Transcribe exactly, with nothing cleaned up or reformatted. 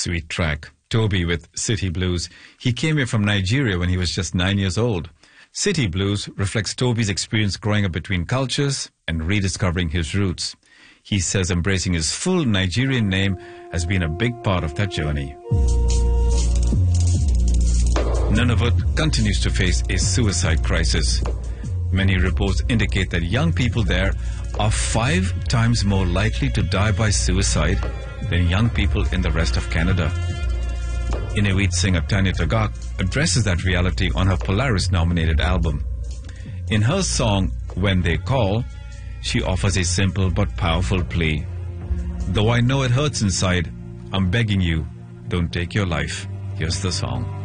sweet track. Toby with City Blues. He came here from Nigeria when he was just nine years old. City Blues reflects Toby's experience growing up between cultures and rediscovering his roots. He says embracing his full Nigerian name has been a big part of that journey. Nunavut continues to face a suicide crisis. Many reports indicate that young people there are five times more likely to die by suicide than young people in the rest of Canada. Inuit singer Tanya Tagaq addresses that reality on her Polaris-nominated album. In her song, When They Call, she offers a simple but powerful plea. Though I know it hurts inside, I'm begging you, don't take your life. Here's the song.